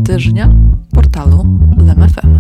тижня порталу LMFM.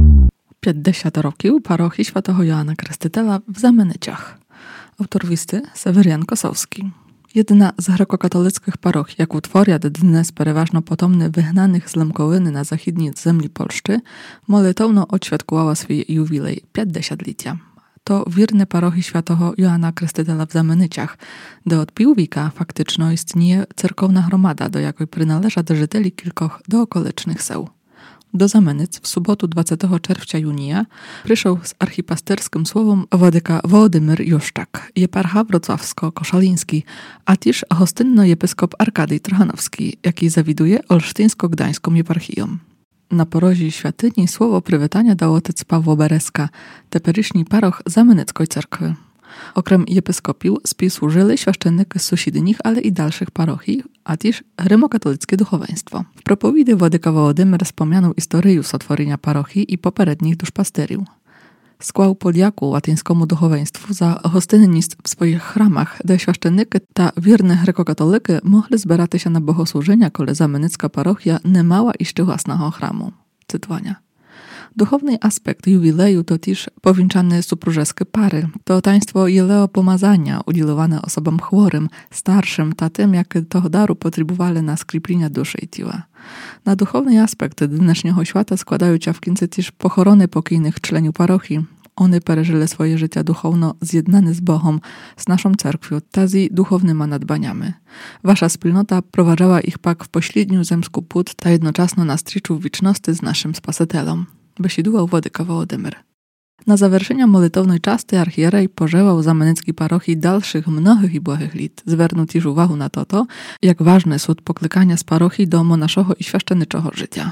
50 років парохії Świętego Joana Krstytela w Zamynyciach. Autor listy Sewerian Kosowski. Jedna z grekokatolickich parochii, jak utworia dnes переважно potomny wyhnanych z Lemkołyny na zachodniej землі Polszczy, molitowno odświadkowała swój jubilej 50-lecia. To wierny parochii Świętego Joana Krstytela w Zamynyciach, do od piłwika faktyczno istnieje cerkowna gromada, do jakiej przynależa do żyteli kilkoch dookolicznych seł. Do Zamynyc w sobotu 20 czerwca junia przyszedł z archipasterskim słowem władyka Wołodymyr Juszczak, jeparcha wrocławsko-koszaliński, a też hostynno-episkop Arkadij Trochanowski, jaki zawiduje olsztyńsko-gdańską jeparchią. Na porozie świątyni słowo przywitania dał otec Pawło Bereska, teperyśni paroch Zamynyckiej cerkwy. Okrem episkopił służyli świeszczennicy z sąsiednich, ale i dalszych parochii, a też rzymokatolickie duchowieństwo. W propowiedzi władyka Wołodymyr wspomniano historię sotworzenia parochii i poprzednich duszpasterów. Skłał Poliaku łatyńskiemu duchowieństwu za hostynnictw w swoich chramach, gdzie świeszczennicy ta wierne grekokatolicy mogli zbierać się na bogosłużenia, kole zamynycka parochia nie mała jeszcze własnego chramu. Cytowania. Duchowny aspekt jubileju to też powieńczane supróżeskie pary. To taństwo jeleo pomazania udzielone osobom chorym, starszym, ta tym, jak toho daru potrzebowali na skryplenia duszy i ciała. Na duchowny aspekt dnesznego świata składają się w końcu też pochorony pokojnych członków parochii. One przeżyli swoje życie duchowno zjednane z Bogiem, z naszą cerkwią, tazi duchownymi nadbaniami. Wasza wspólnota prowadzała ich pak w pośredniu zemsku płód, ta jednoczasno na striczu wieczności z naszym Spasitelem. Wysiedłał władyka Wołodymyr. Na zawerszenie molitownej czasty archierej pożełał zamynyckiej parochii dalszych mnogich i błahych lit. Zwernął też uwagę na to, jak ważny jest poklykania z parochii do monaszego i świeszczenniczego życia.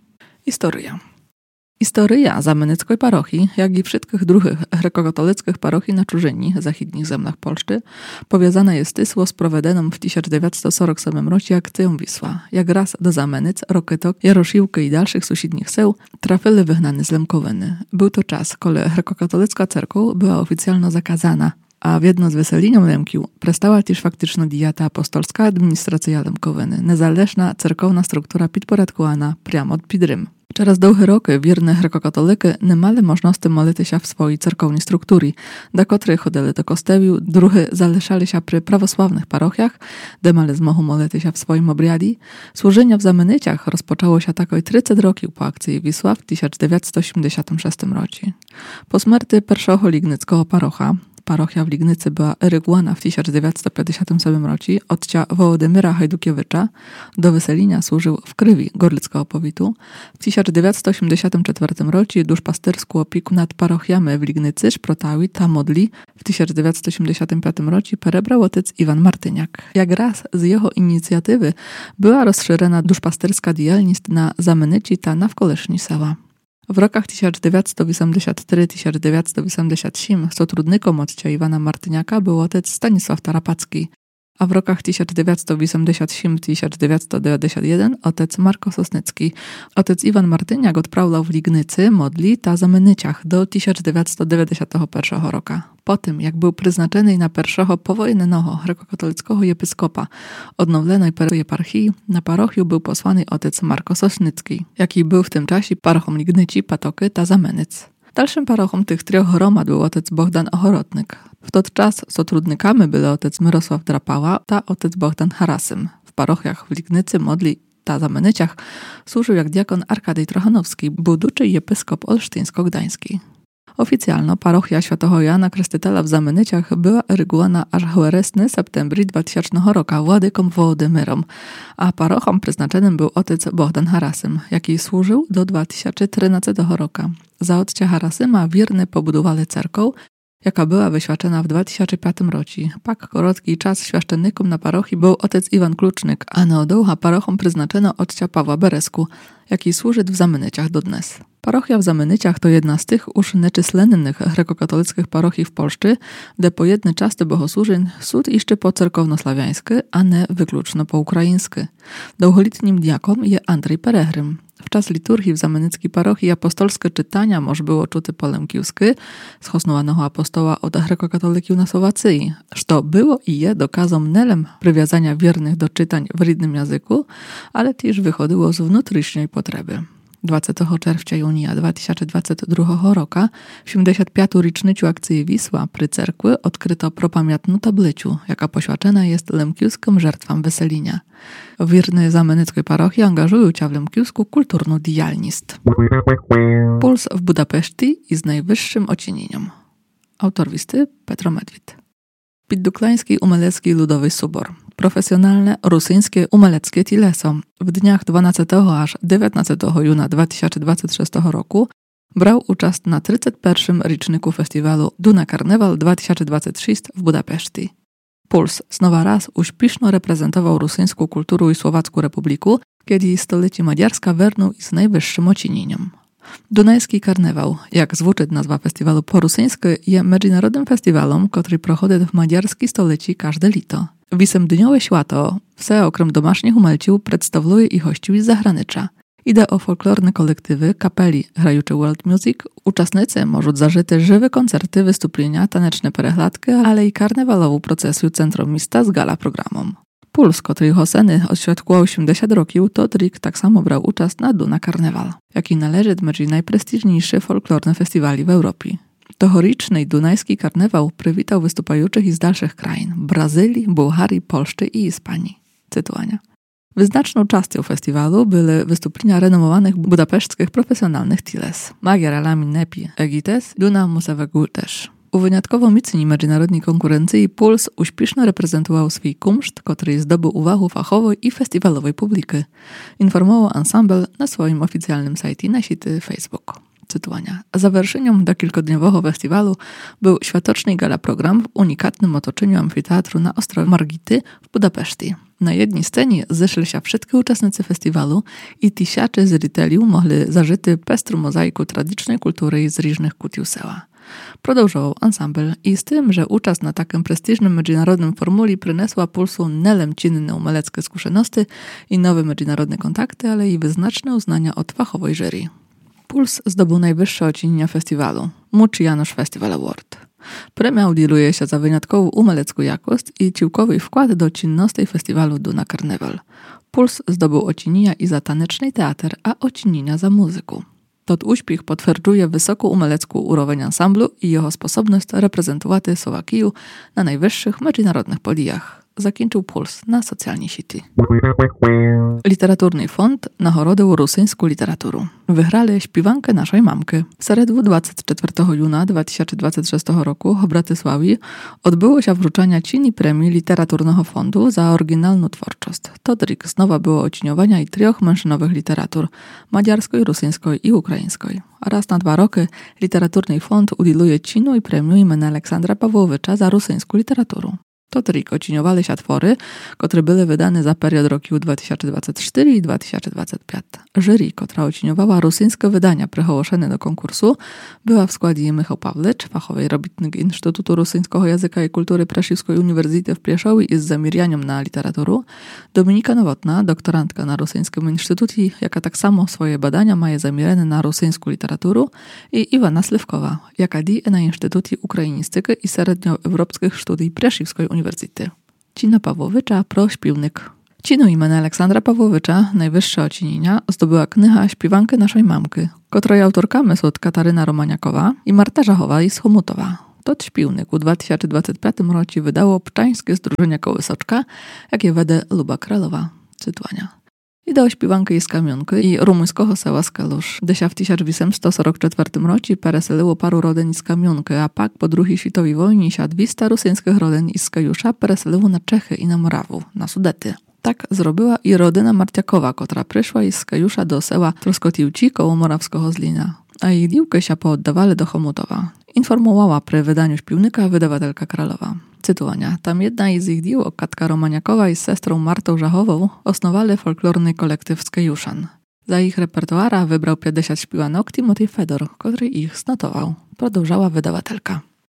Historia zamynyckiej parochii, jak i wszystkich druhych grekokatolickich parochii na czużyni, zachodnich zemlach Polszczy, powiązana jest tysło z prowadzoną w 1947 roku akcją Wisła. Jak raz do Zamynyc, Rokytok, Jarosziłki i dalszych sąsiednich seł trafili wygnane z Lemkowyny. Był to czas, kiedy grekokatolicka cerkow była oficjalnie zakazana, a w jedno z weselinią Lemkił przestała też faktyczna dieta apostolska administracja Lemkowyny, niezależna cerkowna struktura podporządkowana prямо od Pidrym. Przez długie roky wierne grekokatolicy nie mieli możliwości modlić się w swojej cerkownej strukturze, do której chodzili do kościołów, druhy zaleszali się przy prawosławnych parochiach, gdzie mieli zmohu modlić się w swoim obrяді. Służenie w Zamynyciach rozpoczęło się takoj 30 roków po akcji Wisła w 1986 roku. Po śmierci pierwszego lignyckiego parocha, parochia w Lignycy była erygowana w 1957 roku odcia Wołodymyra Hajdukiewicza, do weselinia służył w Krywi Gorlickiego powitu. W 1984 roku duszpasterską opiekę nad parochiami w Lignycy szprotawi ta modli. W 1985 roku perebrał otec Iwan Martyniak. Jak raz z jego inicjatywy była rozszerzona duszpasterska działalność na Zamynyci ta nawkoleszni sela. W rokach 1983-1987 sotrudnikom odcia Iwana Martyniaka był otec Stanisław Tarapacki, a w rokach 1987-1991 otec Marko Sosnycki. Otec Iwan Martyniak odprawiał w Lignycy modli ta Zamynyciach do 1991 roku. Po tym, jak był przeznaczony na pierwszego powojennego grekokatolickiego episkopa odnowionej eparchii, na parochię był posłany otec Marko Sosnycki, jaki był w tym czasie parochą Lignyci, Patoky ta Zamynyc. Dalszym parochą tych trzech gromad był otec Bohdan Ochorotnyk. W ten czas sotrudnikami byli otec Mirosław Drapała ta otec Bohdan Harasym. W parochiach w Lignycy modli ta Zamynyciach służył jak diakon Arkadij Trochanowski, buduczy episkop olsztyńsko-gdański. Oficjalno parochia Świętego Joana Krstytela w Zamynyciach była erygowana aż chłeresny septembry 2000 roku władyką Wołodymyrem, a parochą przeznaczonym był otec Bohdan Harasym, jaki służył do 2013 roku. Za otcia Harasyma wierny pobudowali cerkow, jaka była wyświadczona w 2005 roku. Pak krótki czas świeszczennikom na parochii był otec Iwan Klucznyk, a na odołha parochom przeznaczono otcia Pawła Beresku, jaki służy w Zamynyciach do dnes. Parochia w Zamynyciach to jedna z tych już nieczyslennych grekokatolickich parochii w Polsce, gdzie po jednej czasty bogosłużeń sud jeszcze po cerkownosławiańskie, a nie wykluczno po ukraińskie. Długoletnim diakom je Andrzej Peregrym. W czas liturgii w Zameneckiej parochii apostolskie czytania mož było czuty po lemkiwsky, schosnowanego apostoła od grekokatolikів na Słowacji, što było i je dokazom nelem przywiązania wiernych do czytań w rідnym języku, ale też wychodziło z wnutryśnej potrzeby. 20 czerwca junia 2022 roku w 75. rocznicę akcji Wisła przy cerkwy odkryto propamiętną tablicę, jaka poświadczona jest lemkiwskim żertwam weselinia. Wierny Zameneckiej parochii angażują się w lemkiwską kulturną dialność. Puls w Budapeszti i z najwyższym ocenieniem. Autor listy Petro Medwid. Піддукланський umelecki ludowy subor. Profesjonalne rosyjskie umeleckie tileso w dniach 12 aż 19 juna 2026 roku brał udział na 31. roczniku festiwalu Duna Karneval 2026 w Budapeszti. Puls znowu raz uśpieszno reprezentował rosyjską kulturę i Słowacką Republikę, kiedy stolecie madziarska wernął z najwyższym ocenieniem. Dunajski karnewał, jak zvuczy nazwa festiwalu po rosyjsku, je międzynarodnym festiwalom, który prochodzi w madziarskiej stolicy każde lito. Wisemdniowe święto, wse okrem domaśnych umelciów, przedstawuje i hościów z zagranicza. Idę o folklorne kolektywy, kapeli grajucze world music, uczestnicy możą zażyć żywe koncerty, wystąpienia, taneczne perechlatki, ale i karnewalową procesję centrum miasta z gala programom. Puls, który Hoseny odświadkował 80 roków, to Trik tak samo brał udział na Duna Karneval, jaki należy do najprestiżniejszych folklornych festiwali w Europie. Tohoriczny dunajski karnewał przywitał występujących z dalszych krain – Brazylii, Bułgarii, Polszczy i Hiszpanii. Cytowania. Wyznaczną częścią festiwalu były wystąpienia renomowanych budapeszckich profesjonalnych tiles. Magyar Alamin Nepi Egites, Duna Musawegultes. U wyjątkowo mocnej międzynarodnej konkurencji Puls uśpieszno reprezentował swój kunszt, który zdobył uwagę fachowej i festiwalowej publiki. Informował ensemble na swoim oficjalnym sajcie na sieci Facebook. Cytowania. Zaweršeniem do kilkodniowego festiwalu był światoczny gala program w unikatnym otoczeniu amfiteatru na Ostrowie Margity w Budapeszti. Na jednej scenie zeszli się wszystkie uczestnicy festiwalu i tysiące zryteliów mogli zażyć pestrą mozaiku tradycyjnej kultury z różnych kutiów sela. Продовжував ансамбль i z tym, że udział na takim prestiżnym międzynarodnym formuli przyniosła Pulsu nelem czynne umeleckie skłonności i nowe międzynarodne kontakty, ale i wyznaczne uznania od fachowej jury. Puls zdobył najwyższe ocenienia festiwalu – Mucz Janusz Festival Award. Premia udzieluje się za wyjątkową umelecką jakość i ciłkowy wkład do czynności festiwalu Duna Karneval. Puls zdobył ocenienia i za taneczny teatr, a ocenienia za muzykę. Tot uśpiech potwierdzuje wysoką umelecką urowień ansamblu i jego sposobność reprezentować Słowakię na najwyższych międzynarodnych podijach. Zakończył Puls na socjalnej sieci. Literaturny fond nagrodził rosyjską literaturę. Wygrali śpiewankę naszej mamki. W środę 24 juna 2026 roku w Bratysławie odbyło się wrzucanie cini premii Literaturnego Fondu za oryginalną twórczość. Todrik znowu było ociniowania i 3 mężczyznowych literatur – madziarskiej, rosyjskiej i ukraińskiej. Raz na 2 roki Literaturny Fond udzieluje cinu i premiu imienia Aleksandra Pawłowicza za rosyjską literaturę. Todrik ociniowali się twory, które były wydane za period roków 2024 i 2025. Jury, która ociniowała rosyjskie wydania przyhołoszone do konkursu, była w składzie Michał Pawlicz, fachowej robitnik Instytutu Rosyjskiego Języka i Kultury Praszewskiej Uniwersytetu w Pieszowie i z zamierjaniem na literaturę, Dominika Nowotna, doktorantka na Rosyjskim Instytucie, jaka tak samo swoje badania ma zamierzone na rosyjską literaturę, i Iwana Slywkowa, jaka dzieje na Instytucie Ukrainistyki i Średnioeuropejskich Studii Praszewskiej Uniwersytetu. Cina Pawłowicza pro śpiewnik. Cinu imienia Aleksandra Pawłowicza, najwyższe ocenienia, zdobyła kniha Śpiewanki naszej mamki, której autorkami są Kataryna Romaniakowa i Marta Żachowa i Chomutowa. Tot śpiewnik w 2025 roku wydało Pczańskie Zdrużenie Kołysoczka, jakie wede Luba Kralowa. Cytowania. Ideo śpiewanki z Kamionki i rumuńskiego sela Skalusz. Desia w 1844 roku pereseliło paru rodzin z Kamionki, a pak po II światowej wojnie się 200 rosyjskich rodzin z Skajusza pereseliło na Czechy i na Morawę, na Sudety. Tak zrobiła i rodzina Marciakowa, która przyszła z Skajusza do sela Troskotiłci koło Morawskiego Zlina, a ich dziłki się pooddawali do Chomutowa. Informowała przy wydaniu śpiewnika wydawatelka Kralowa. Cytowania. Tam jedna z ich dziłok, Katka Romaniakowa i z sestrą Martą Żachową, osnowali folklorny kolektyw Skajuszan. Za ich repertuara wybrał 50 śpiewanok Timothy Fedor, który ich znotował. Продовжała wydawatelka.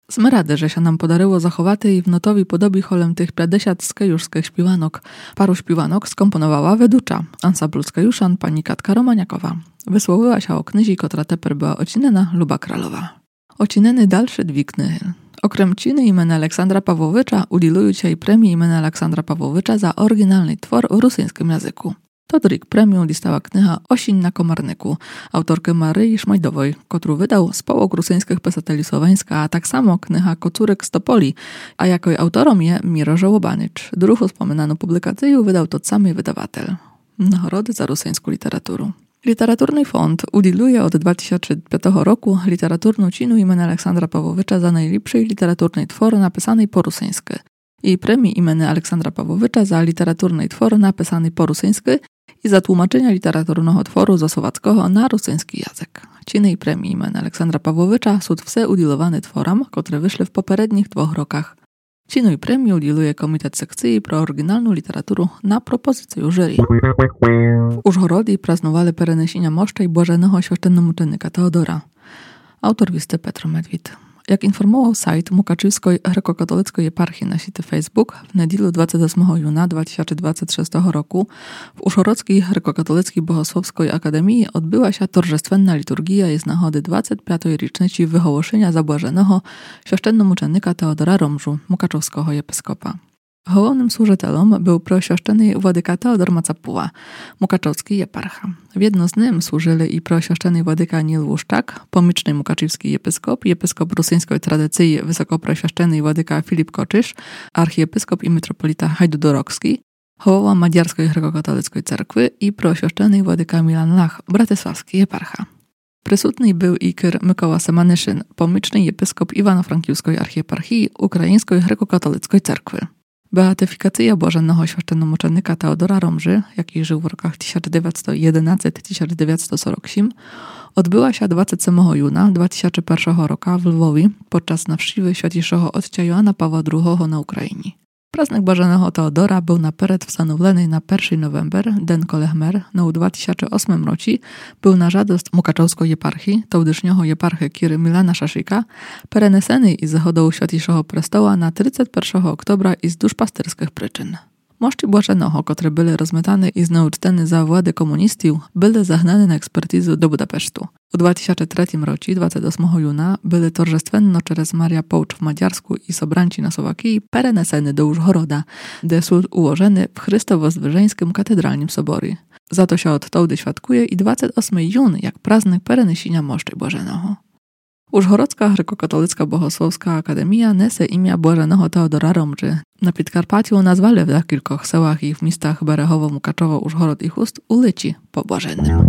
Jsme rady, że się nam podaryło zachowaty i w notowi podobi holem tych 50 skejuszskich śpiwanok. Paru śpiwanok skomponowała weducza, ansambl skejuszan pani Katka Romaniakowa. Wysłowiła się o knyzi, kotra teper była ocinena luba kralowa. Ocineny dalszy dwigny. Okrem ciny imienia Aleksandra Pawłowicza udzilują dzisiaj premii imienia Aleksandra Pawłowicza za oryginalny twór w rosyjskim języku. To drugi premium dostała kniha Osiń na Komarnyku, autorki Maryi Szmajdowej, którą wydał Społok Rosyjskich Pisateli Słoweńska, a tak samo kniha Kocurek z Topoli, a jako autorom je Miro Żołobanycz. Druhą wspominaną publikację wydał to sam wydawatel. Nagrody za rosyjską literaturę. Literaturny fond udzieluje od 2005 roku literaturną cinu imienia Aleksandra Pawłowicza za najlepszy literaturny twór napisany po rosyjsku i premii imienia Aleksandra Pawłowicza za literaturny twór napisany po rosyjsku i za tłumaczenia literaturnego tworu ze słowackiego na rosyjski język. Ciny i premii imienia Aleksandra Pawłowicza są wse udzielowane tworom, które wyszły w poprzednich 2 rokach. Cinu i premii udzieluje Komitet Sekcji pro oryginalną literaturę na propozycję jury. W Użhorodzie praznowali perenesienia moszcza i błażenego święcennomuczennika Teodora. Autor listy Petro Medwid. Jak informował sajt Mukaczewskiej Grekokatolickiej Eparchii na sieci Facebook, w niedzielę 28 juna 2026 roku w Użhorodzkiej Grekokatolickiej Bohosłowskiej Akademii odbyła się torżestwenna liturgia i z nagody 25. rocznicy wyhołoszenia zabłażenego święcennomuczennika Teodora Romżu, mukaczowskiego episkopa. Głównym służytelem był proświeszczony władyka Teodor Macapuła, mukaczowski eparcha. W jedno z nim służyli i proświeszczony władyka Nil Łuszczak, pomiczny mukaczewski episkop, episkop rosyjskiej tradycji wysokoproświeszczony władyka Filip Koczysz, archiepiskop i metropolita Hajdudorowski, głowa Madziarskiej Grekokatolickiej Cerkwy i proświeszczony władyka Milan Lach, bratysławski eparcha. Prysutny był i kyr Mykoła Semanyszyn, pomiczny episkop Iwano-Frankiwskiej archieparchii Ukraińskiej Grekokatolickiej Cerkwy. Beatyfikacja błażennego święcennomuczennika Teodora Romży, jaki żył w rokach 1911-1947, odbyła się 27 juna 2001 roku w Lwowie podczas nawszczywy świętejszego ojca Joana Pawła II na Ukrainie. Praznik błażenego Teodora był napełen wstanowlony na 1 november, den Kolechmer, na 2008 roku był na żadost mukaczowskiej eparchii, tołdyszniego eparchy Kiry Milana Szaszyka, pereneseny i zachodu świętejszego prestoła na 31 oktobra i z duszpasterskich przyczyn. Moszczy błażenego, które były rozmytane i znaucztene za władzy komunistów, były zagnane na ekspertyzę do Budapesztu. W 2003 roku, 28 juna, były torżestwenno przez Maria Połcz w Madziarsku i Sobranci na Słowakii pereneseny do Użhoroda, gdzie są ułożone w Chrystowo-Zdwyżeńskim katedralnym soborie. Za to się od tołdy świadkuje i 28 jun jak praznik perenesienia moszczy błażenego. Użhorodzka Grekokatolicka Bohosłowska Akademia nese imię błażenego Teodora Romży. Na Podkarpaciu nazwali w kilku sełach i w miastach Berechowo, Mukaczowo, Użhorod i Chust ulici po błażennym.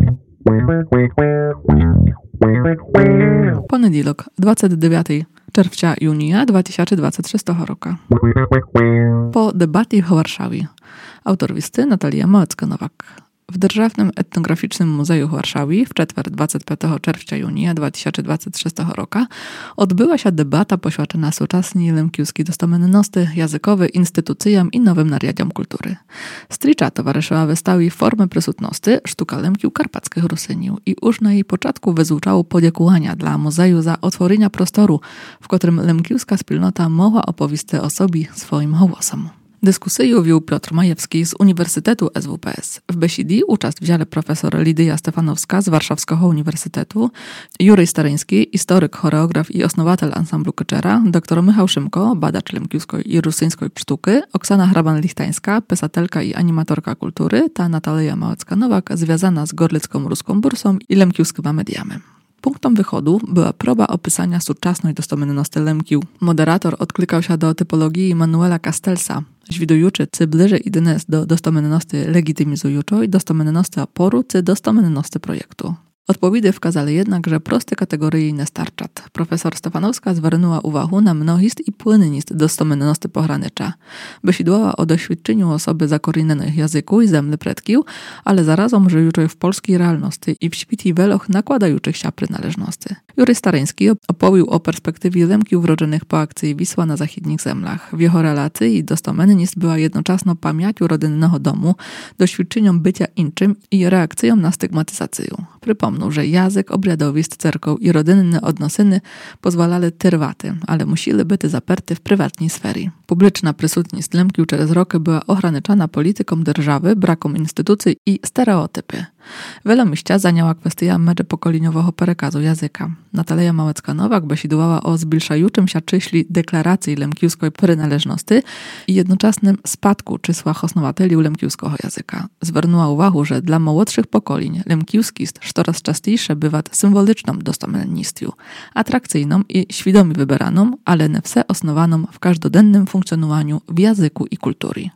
Poniedziałek, 29 czerwca junia 2026 roku. Po debacie w Warszawie. Autor listy Natalia Małecka-Nowak. W Dzierżawnym Etnograficznym Muzeum w Warszawie w czwartek 25 czerwca junia 2026 roku odbyła się debata poświęcona współczesnej lemkiewskiej dostamenności językowej instytucjom i nowym nariadiom kultury. Stricza towarzyszyła wystawie formy prysutności sztuka lemkiów karpackich Rusyniów i już na jej początku wyzwyczało podziękowania dla muzeum za otworzenie prostoru, w którym lemkiewska wspólnota mogła opowiedzieć o sobie swoim głosem. Dyskusję wiół Piotr Majewski z Uniwersytetu SWPS. W besidii uczest wzięli profesor Lidia Stefanowska z Warszawskiego Uniwersytetu, Jurej Staryński, historyk, choreograf i osnowatel ansamblu Kyczera, dr Michał Szymko, badacz lemkiewskiej i rosyjskiej sztuki, Oksana Hraban-Lichtańska, pisatelka i animatorka kultury, ta Natalia Małecka-Nowak, związana z Gorlicką Ruską Bursą i lemkiewskimi mediami. Punktem wychodu była próba opisania współczesnej dostamenności lemkiów. Moderator odklikał się do typologii Manuela Castellsa, zwidujący, czy bliżej idzie do dostamenności legitymizującej, dostamenności oporu, czy dostamenności projektu. Odpowiedzi wskazali jednak, że proste kategorie nie starczą. Profesor Stefanowska zwróciła uwagę na mnohist i płynnist dostamenności pogranicza. Besidłała o doświadczeniu osoby zakorzenione w języku i zemli predków, ale zarazem żyjącej w polskiej realności i w świecie wieloch nakładających się przynależności. Jurej Staryński opowiedział o perspektywie lemkiów urodzonych po akcji Wisła na zachodnich zemlach. W jego relacji dostamenność była jednocześnie pamięcią rodzinnego domu, doświadczeniem bycia inczym i reakcją na stygmatyzację. Przypomnął, że jazyk, obrядовість, церков i rodynne odnosyny pozwalali tyrwaty, ale musieli być zaperty w prywatnej sferze. Publiczna присутність Лемків через роки była ograniczana polityką держави, brakom instytucji i stereotypy. Wiele miejsca zajęła kwestia międzypokoleniowego przekazu języka. Natalia Małecka-Nowak besidowała o zbliżającym się czyśli deklaracji lemkiewskiej przynależności i jednoczesnym spadku czysła osnowateli lemkiewskiego języka. Zwróciła uwagę, że dla młodszych pokoleń lemkiewski jest coraz częściejsze bywa symboliczną dostępnością, atrakcyjną i świadomie wybieraną, ale nie wse osnowaną w każdodennym funkcjonowaniu w języku i kulturze.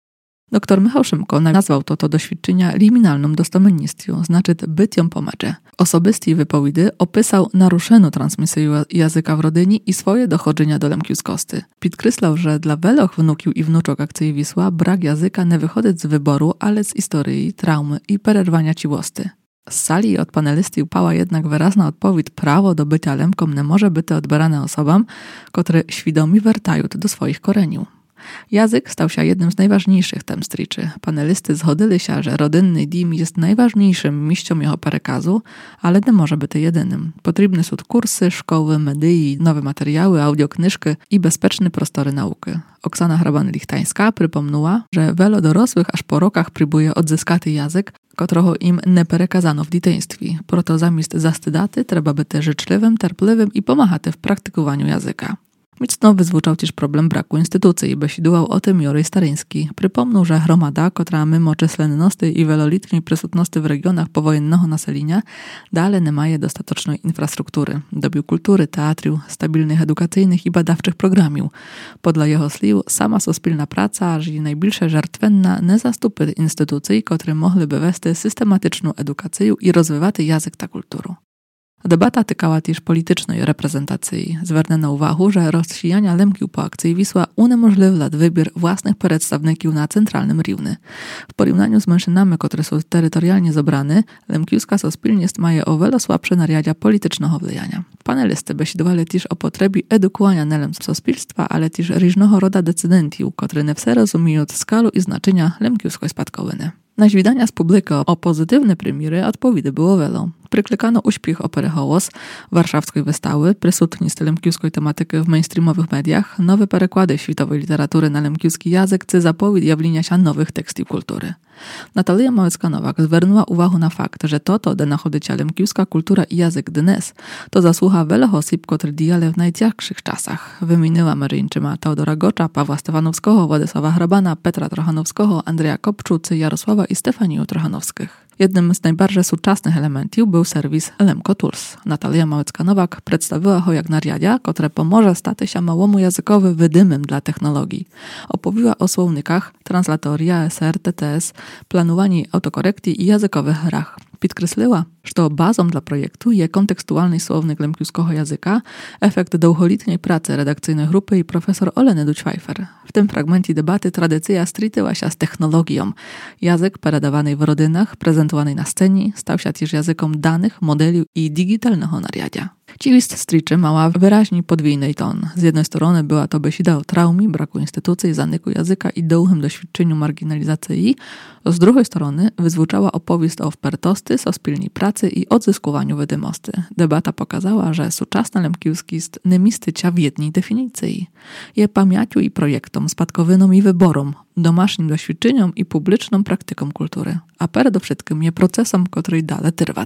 Dr Michał Szymko nazwał to doświadczenia liminalną dostępnością, znaczy bytią pomacze. Osobistej wypowiedzi opisał naruszenie transmisji języka w rodzinie i swoje dochodzenia do lemkiewskości. Podkreślał, że dla wielu wnuków i wnuczok akcji Wisła brak języka nie wychodzi z wyboru, ale z historii, traumy i przerwania ciwosti. Z sali od panelisty upała jednak wyraźna odpowiedź: prawo do bycia lemką nie może być odbierane osobom, które świadomie wracają do swoich koreniów. Język stał się jednym z najważniejszych tem striczy. Panelisty zgodzili się, że rodzinny dom jest najważniejszym miejscem jego przekazu, ale nie może być jedynym. Potrzebne są kursy, szkoły, media, nowe materiały, audioknyżki i bezpieczne prostory nauki. Oksana Hraban-Lichtańska przypomniała, że wielu dorosłych aż po rokach próbuje odzyskać język, którego im nie przekazano w dzieciństwie. Proto zamiast zastydaty trzeba być życzliwym, terpliwym i pomagać w praktykowaniu języka. Mocno wyzwuczał też problem braku instytucji i besidował o tym Jory Staryński. Przypomniał, że gromada, która mimo czyslenności i wielolitniej przysutności w regionach powojennego naselenia, dalej nie ma dostatecznej infrastruktury, dobił kultury, teatru, stabilnych edukacyjnych i badawczych programów. Podle jego słów, sama sospilna praca, aż i najbliższa żartwenna, nie zastupy instytucji, które mogliby wести systematyczną edukację i rozwijać język ta kulturę. Debata tykała też politycznej reprezentacji. Zwrócono uwagę, że rozsijania Lemkiów po akcji Wisła uniemożliwia wybór własnych przedstawników na centralnym równie. W porównaniu z mężczyznami, które są terytorialnie zebrane, lemkiewska sospilność ma o wiele słabsze narzędzia politycznego wpływania. Panelisty besidowali też o potrzebie edukowania nelem sospilstwa, ale też różnego rodzaju decydentów, które nie wse rozumieją skalę i znaczenia lemkiewskiej spadkowiny. Na widania z publiki o pozytywne premiery odpowiedzi było wiele. Pryklikano uśpiech opery Hołos, warszawskiej wystawy, prysutność lemkiewskiej tematyki w mainstreamowych mediach, nowe przekłady światowej literatury na lemkiewski język czy zapowiedź jawlenia się nowych tekstów kultury. Natalia Małecka-Nowak zwróciła uwagę na fakt, że to, gdy nachodzicia lemkiewska kultura i język dnes, to zasługa wielu osób, które dijali w najcięższych czasach. Wymieniła Maryńczyma Teodora Gocza, Pawła Stefanowskiego, Władysława Hrabana, Petra Trochanowskiego, Andrzeja Kopczu, Jarosława i Stefanię Trochanowskich. Jednym z najbardziej współczesnych elementów był serwis Lemko Tools. Natalia Małecka-Nowak przedstawiła go jak narzędzie, które pomoże stać się małemu językowi wydymem dla technologii. Opowiła o słownikach, translatorii, ASR, TTS, planowaniu autokorekcji i językowych grach. Podkreśliła, że bazą dla projektu jest kontekstualny słownik lemkiewskiego języka, efekt długoletniej pracy redakcyjnej grupy i profesor Oleny Dućwajfer. W tym fragmencie debaty tradycja strityła się z technologią. Język predawany w rodzinach, prezentowany na scenie, stał się też językiem danych, modeli i digitalnego narzędzia. Ciwist striczy mała wyraźnie podwójny ton. Z jednej strony była to besida o traumie, braku instytucji, zanyku języka i długim doświadczeniu marginalizacji, z drugiej strony wyzwuczała opowieść o wpertosti, sospilnej pracy i odzyskowaniu wiadomości. Debata pokazała, że współczesna lemkiewski jest nie mistycia w jednej definicji. Je pamięciu i projektom, spadkowynom i wyborom, domasznym doświadczeniom i publiczną praktyką kultury, a przede wszystkim je procesom, który dalej trwa.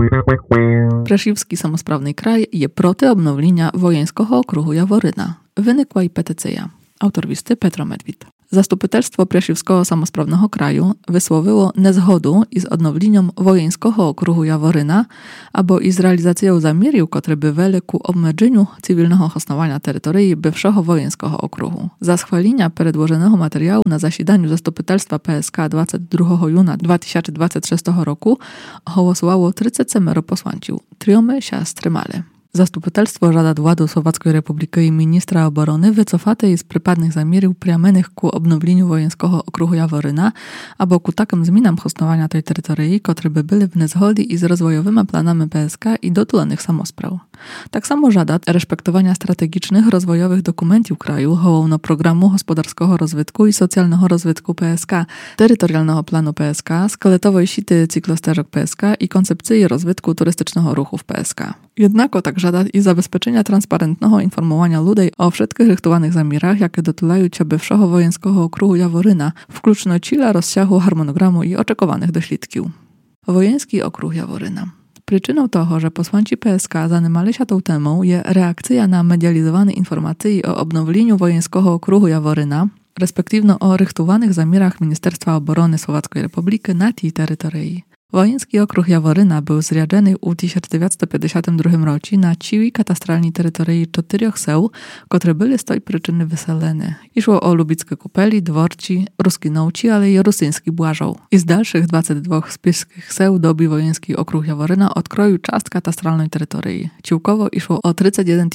Preszywski samosprawny kraj je proty obnowienia wojenskiego okrugu Jaworyna. Wynikła i petycja. Autor listy Petro Medwid. Zastupitelstwo Preszywskiego samosprawnego kraju wysłowiło niezgodę z odnowieniem wojenskiego okrugu Jaworyna, albo i z realizacją zamiaru, który by weli ku obmedzeniu cywilnego osnowania terytorii bywszego wojenskiego okrugu. Za schwalenia przedłożonego materiału na zasiedaniu zastupitelstwa PSK 22 juna 2026 roku głosowało 30 posłańców. Triomy się wstrymali. Zastupitelstvo žada vládu Slováckej republiky i ministra obrony wycofate z prípadnych zamierів priamených ku obnovleniu wojenskiego okruhu Jaworyna albo ku takim zmianom hostowania tej terytorii, które by były w nezgodi i z rozwojowymi planami PSK i dotulanych samospraw. Tak samo żada respektowania strategicznych rozwojowych dokumentów kraju, hołowno programu gospodarskiego rozwitku i socjalnego rozwitku PSK, terytorialnego planu PSK, skeletowej sity cyklosteżek PSK i koncepcji rozwitku turystycznego ruchu w PSK. Jednako tak żada i zabezpieczenia transparentnego informowania ludzi o wszystkich rychtowanych zamierach, jakie dotulają bywszego wojenskiego okrugu Jaworyna, wkluczno cila rozsiahu harmonogramu i oczekiwanych doślidków. Wojenski okruh Jaworyna. Przyczyną toho, że posłanci PSK zanimali się tą temą, je reakcja na medializowane informacje o obnowieniu wojenskiego okrugu Jaworyna, respektywno o rychtowanych zamierach Ministerstwa Obrony Słowackiej Republiki na tej terytorii. Wojenski okruh Jaworyna był zriadzony w 1952 roku na ciwi katastralnej terytorii 4 seł, które były z tej przyczyny wyselene. Išło o Lubickie Kupeli, Dworci, Ruskinouci, ale i Rusyński Błażoł. I z dalszych 22 spiskich seł dobi wojenski okruh Jaworyna odkroił czast katastralnej terytorii. Ciłkowo išło o 31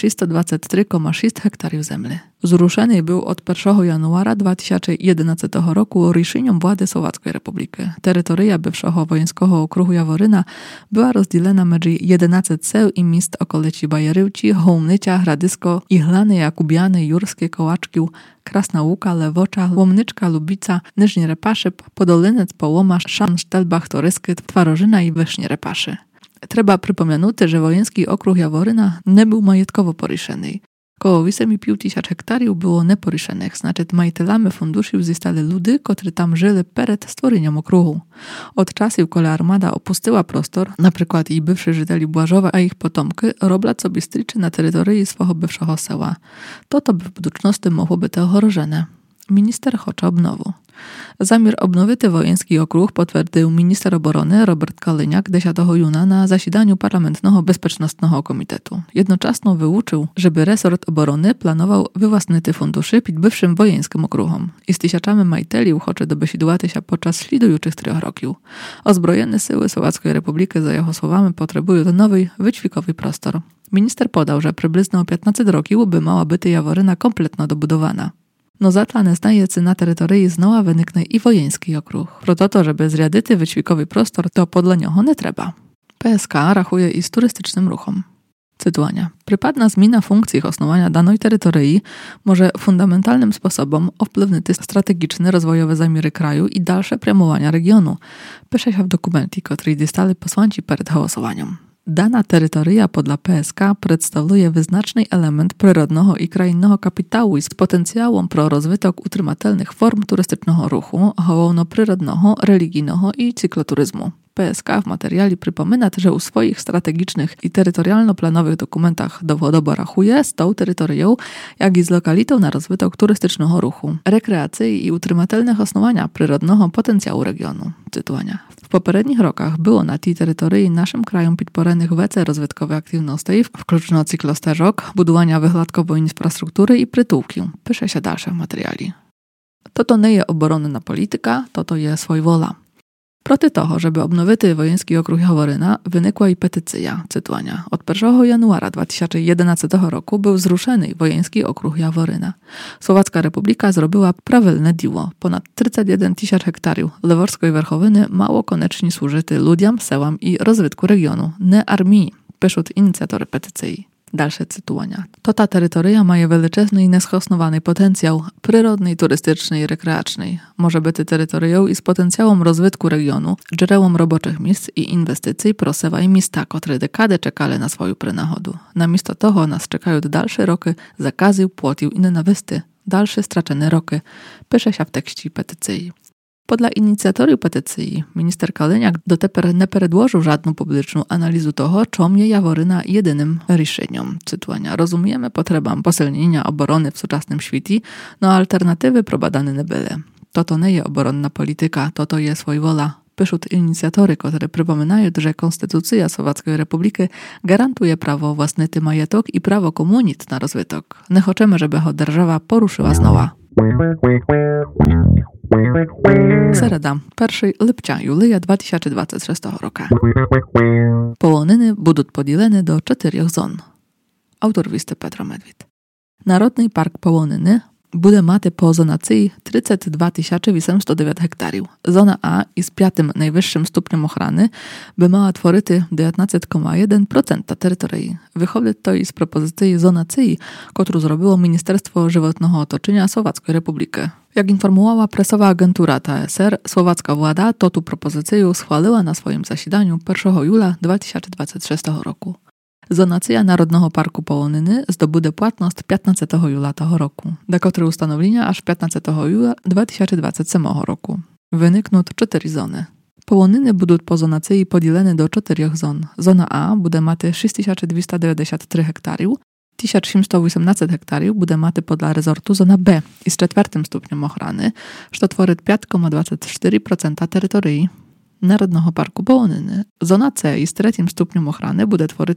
623,6 hektarów ziemi. Zruszony był od 1 januara 2011 roku решением władzy Słowackiej Republiki. Terytoria bywszego wojenskiego okruhu Jaworyna była rozdzielona między 11 seł i miast okolicy Bajerywci, Hołmnycia, Hradysko, Ichlany, Jakubiany, Jurskie, Kołaczkił, Krasna Łuka, Lewocza, Łomnyczka, Lubica, Nyżnie Repaszy, Podolynec, Połoma, Szan, Sztelbach, Torysky, Twarożyna i Wysznie Repaszy. Trzeba przypomnieć, że wojenski okruh Jaworyna nie był majątkowo poryszony. Koło 8,5 tysiąc hektarów było neporyszenych, znaczy majitelami funduszy zostali ludy, którzy tam żyli przed stworzeniem okruhu. Od czasów, kiedy armada opuściła prostor, na przykład i bywszy żyteli Błażowa, a ich potomki, robią sobie stryczy na terytorii swojego bywszego seła. To by w budućności mogło być ohrożone. Minister chce obnowu. Zamiar obnowić wojenski okruh potwierdził minister obrony Robert Kaleniak 10 juna na zasiedaniu Parlamentnego Bezpiecznosnego Komitetu. Jednocześnie wyuczył, żeby resort obrony planował wywłasnity funduszy pod bywszym wojenskim okruhom i z tysiącami majteli chce dobesiedłać się podczas ślidujących 3 roków. Ozbrojone siły Słowackiej Republiki, za jego słowami, potrzebują nowy, wyćwikowy prostor. Minister podał, że przybliżno o 15 roków by mała być Jaworyna kompletno dobudowana. No zatlane znajecy na terytorii znowu wyniknie i wojenski okruh. Proto to, żeby zriadity wyćwikowy prostor, to podle niego nie trzeba. PSK rachuje i z turystycznym ruchom. Cytuwania. Przypadna zmiana funkcji osnowania danej terytorii może fundamentalnym sposobem wpłynąć na strategiczne rozwojowe zamiary kraju i dalsze promowania regionu. Pisze się w dokumencie, który dostali posłanci przed głosowaniem. Dana terytoria podla PSK przedstawuje wyznaczny element przyrodnego i krajinnego kapitału z potencjałem pro rozwytok utrzymatelnych form turystycznego ruchu, hołowno przyrodnego, religijnego i cykloturyzmu. PSK w materiale przypomina, że u swoich strategicznych i terytorialno-planowych dokumentach dowodowo rachuje z tą terytorią, jak i z lokalitą na rozwytok turystycznego ruchu, rekreacji i utrzymatelnych osnowania przyrodnego potencjału regionu. Cytowania. W poprzednich rokach było na tej terytorii naszym krajem podporenych wece rozwytkowe aktywności, wkluczno cyklosteżok, budowania wychladkowej infrastruktury i przytułki. Pisze się dalsze w materiale. To nie jest obronna polityka, to jest swojowola. Proti toho, żeby obnowić wojenski okruh Jaworyna, wynikła i petycja, cytowania. Od 1 januara 2011 roku był zruszony wojenski okruh Jaworyna. Słowacka Republika zrobiła prawilne dzieło. Ponad 31 tysięcy hektarów Leworskiej Werchowiny mało koniecznie służyty ludziom, sełam i rozwytku regionu, nie armii, piszą inicjatory petycji. Dalsze cytowania. Ta terytoria ma wieleczny i nieschosnowany potencjał przyrodny, turystyczny i rekreacyjny. Może być terytorią i z potencjałem rozwytku regionu, źródłem roboczych miejsc i inwestycji prosewa i miasta, które dekady czekali na swoją przynachodu. Na miejsce toho nas czekają dalsze roky zakazy, płotił i nienawysty. Dalsze stracone roky. Pisze się w tekście petycji. Podla inicjatorów petycji minister Kaleniak doteper nie przedłożył żadną publiczną analizę toho, czym je Jaworyna jedynym решением. Cytowania. Rozumiemy potrzebę posilnienia obrony w współczesnym świecie, no alternatywy probadane nie były. To nie jest obronna polityka, to jest swojowola. Piszą inicjatory, które przypominają, że Konstytucja Słowackiej Republiki gwarantuje prawo własności majetok i prawo komunit na rozwytok. Nie chcemy, żeby ho держава poruszyła znowu. Середа, 1 липня Юлія 2026 року. Полонини будуть поділені до 4 зон. Автор вісти Петро Медвід. Народний парк Полонини буде мати по зонації 32 809 гектарів. Зона А із 5-м найвищим ступнем охорони би мала творити 19,1% території. Виходить то із пропозиції зонації, котру зробило Ministerstwo Żywotnego Otoczenia Słowackiej Republiki. Jak informowała prasowa agentura TSR, słowacka władza tu propozycję schwaliła na swoim zasiedaniu 1 jula 2026 roku. Zonacja Narodnego Parku Poloniny zdobude płatność 15 jula tego roku, do której ustanowienia aż 15 jula 2027 roku. Wynikną 4 zony. Poloniny będą po zonacji podzielone do 4 zon. Zona A będzie mati 6293 hektarów, 1718 hektarów będzie mati podla rezortu zona B i z 4 stopniem ochrony, co tworzy 5,24% terytorii Narodnego Parku Poloniny. Zona C i z 3 stopniem ochrony będzie tworzyć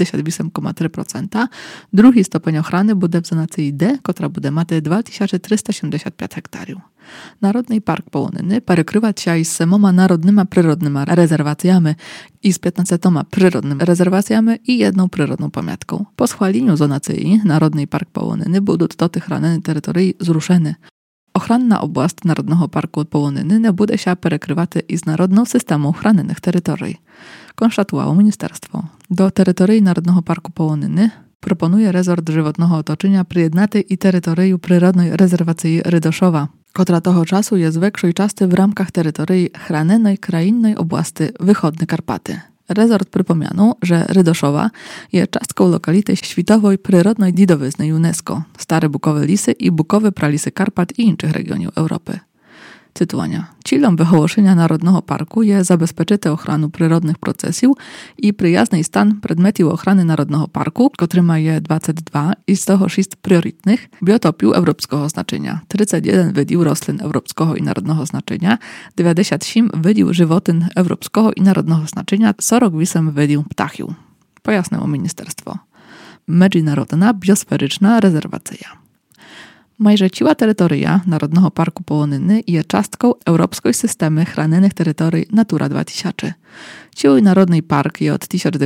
68,3%. Drugi stopień ochrony będzie w zonacji D, która będzie mati 2375 hektarów. Narodny Park Poloniny перекривать się z 7 narodnymi przyrodnymi rezerwacjami i z 15 przyrodnymi rezerwacjami i 1 przyrodną pamiątką. Po schwaleniu zonacji Narodny Park Poloniny będą te chronione terytorii zruszone. Ochranna oblast Narodnego Parku Poloniny nie będzie się перекривати із Narodną Systemu Chronionych Terytorii, konstatuowało ministerstwo. Do terytorii Narodnego Parku Poloniny proponuje rezort żywotnego otoczenia przyjednaty i terytorium przyrodnej rezerwacji Rydoszowa, która toho czasu jest większej części w ramkach terytorii chronionej krainnej oblasti Wychodne Karpaty. Rezort przypominał, że Rydoszowa jest częstką lokality światowej przyrodnej dziedziny UNESCO, stare bukowe lisy i bukowe pralisy Karpat i innych regionów Europy. Cytowania. Celem wyhołoszenia Narodnego Parku jest zabezpieczyć ochronę przyrodnych procesów i przyjazny stan przedmiotów ochrony Narodnego Parku, który ma je 22 i z toho 6 priorytetnych biotopów europejskiego znaczenia, 31 wydził roślin europejskiego i narodnego znaczenia, 97 wydził żywotyn europejskiego i narodnego znaczenia, 48 wydził ptachiów. Pojasniło ministerstwo. Międzynarodna biosferyczna rezerwacja. Majże cała terytoria Narodnego Parku Poloniny jest częstką europejskiej systemy chronionych terytorii Natura 2000. Cały Narodny Park jest od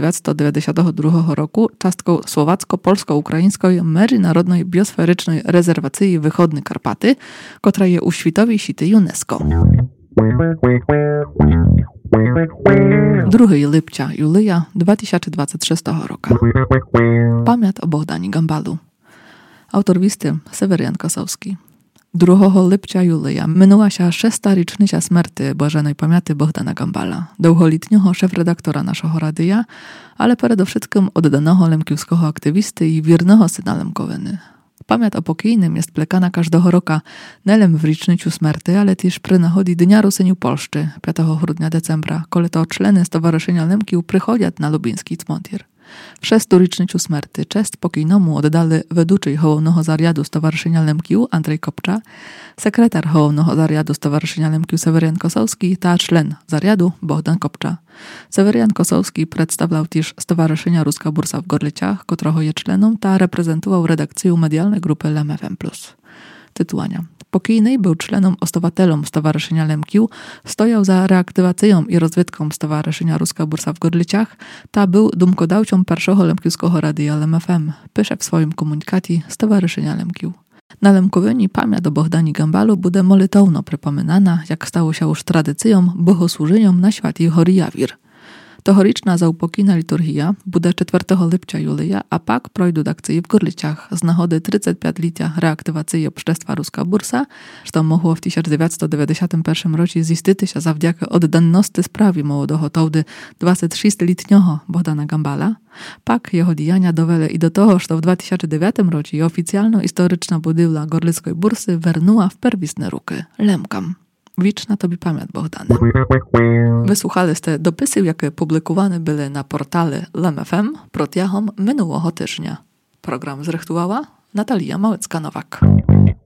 1992 roku częstką słowacko-polsko-ukraińskiej Międzynarodnej Biosferycznej Rezerwacji Wychodne Karpaty, która jest u światowej sieci UNESCO. 2 lipca Julia 2026 roku. Pamięć o Bohdanie Gambalu. Autor listy Sewerian Kosowski. 2 lipca Julia minęła się 6. rocznica śmierci błażenej pamięci Bohdana Gambala, długoletniego szefredaktora naszego radia, ale przede wszystkim oddanego lemkiewskiego aktywisty i wiernego syna Lemkowiny. Pamięć o pokojnym jest plekana każdego roku, nie w rocznicę śmierci, ale też przy nachodzi Dnia Rusyniu Polszczy, 5 grudnia decembra, kiedy to człony Stowarzyszenia Lemkiów przychodzą na lubiński cmentir. W 6. rocznicę śmierci cześć pokojnemu oddali weduczyj Hołownego Zariadu Stowarzyszenia Lemkiów Andrzej Kopcza, sekretar Hołownego Zariadu Stowarzyszenia Lemkiów Sewerian Kosowski ta czlen Zariadu Bohdan Kopcza. Sewerian Kosowski przedstawiał też Stowarzyszenia Ruska Bursa w Gorlicach, którego jest czlenem, ta reprezentował redakcję medialnej grupy LMFM+. Tytułania. Pokojny był czlenom ostowatelom Stowarzyszenia Lemkiów, stojał za reaktywacją i rozwiedką Stowarzyszenia Ruska Bursa w Gorlicach, ta był dumkodawcą pierwszego lemkiewskiego radia LMFM, pisze w swoim komunikacie Stowarzyszenia Lemkiów. Na Lemkowyni pamięć o Bohdanie Gambalu będzie molitowno przypominana, jak stało się już tradycją, bogosłużeniem na świecie Horijawir. Tohoriczna zaupokojna liturgia będzie 4 lipca Julia, a pak projdą akcje w Gorlicach z nagody 35-lecia reaktywacji obszczestwa Ruska Bursa, co mogło w 1991 roku zistyty się zawdzięka oddanności sprawie młodego tołdy 26-letniego Bohdana Gambala. Pak jego działania dowele i do tego, że w 2009 roku oficjalna historyczna budowla Gorlickiej Bursy wernuła w pierwotne ruky Lemkam. Wieczna tobie pamięć, Bohdane. Wysłuchali ste dopisy, jakie publikowane były na portale LMFM protiahom minionego tygodnia. Program zrechtowała Natalia Małecka-Nowak.